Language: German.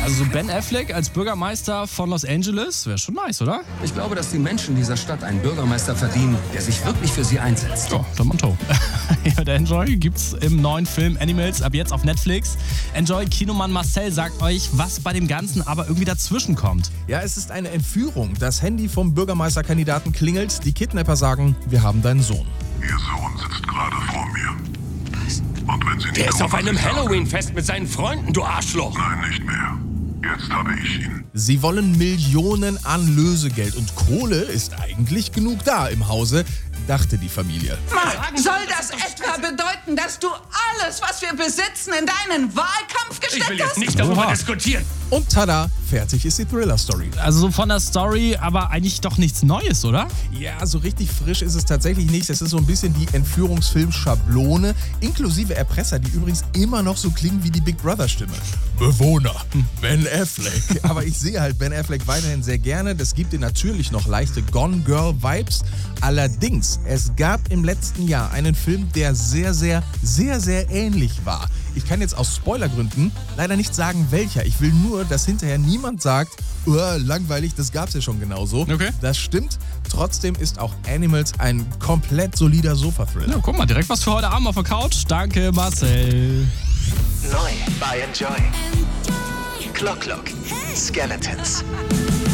Also so Ben Affleck als Bürgermeister von Los Angeles wäre schon nice, oder? Ich glaube, dass die Menschen dieser Stadt einen Bürgermeister verdienen, der sich wirklich für sie einsetzt. Ja, der Motto. Ja, der Enjoy gibt's im neuen Film Animals ab jetzt auf Netflix. Enjoy Kinomann Marcel sagt euch, was bei dem Ganzen aber irgendwie dazwischen kommt. Ja, es ist eine Entführung. Das Handy vom Bürgermeisterkandidaten klingelt. Die Kidnapper sagen, wir haben deinen Sohn. Ihr Sohn sitzt gerade vor mir. Und wenn Sie nicht Der ist tun, auf was einem ich sage- Halloween-Fest mit seinen Freunden, du Arschloch. Nein, nicht mehr. Jetzt habe ich ihn. Sie wollen Millionen an Lösegeld und Kohle ist eigentlich genug da im Hause, dachte die Familie. Soll das etwa bedeuten, dass du alles, was wir besitzen, in deinen Wahlkampf Ich will gesteckt jetzt hast? nicht darüber Oha. diskutieren. Und tada, fertig ist die Thriller-Story. Also so von der Story, aber eigentlich doch nichts Neues, oder? Ja, so richtig frisch ist es tatsächlich nicht. Es ist so ein bisschen die Entführungsfilm-Schablone, inklusive Erpresser, die übrigens immer noch so klingen wie die Big Brother-Stimme. Bewohner, Ben Affleck. Aber ich sehe halt Ben Affleck weiterhin sehr gerne. Das gibt dir natürlich noch leichte Gone Girl-Vibes. Allerdings, es gab im letzten Jahr einen Film, der sehr, sehr, sehr, sehr ähnlich war. Ich kann jetzt aus Spoilergründen leider nicht sagen, welcher. Ich will nur, dass hinterher niemand sagt, langweilig, das gab's ja schon genauso. Okay. Das stimmt. Trotzdem ist auch Animals ein komplett solider Sofa-Thriller. Ja, guck mal, direkt was für heute Abend auf der Couch. Danke, Marcel. Neu bei Enjoy. Clock Skeletons.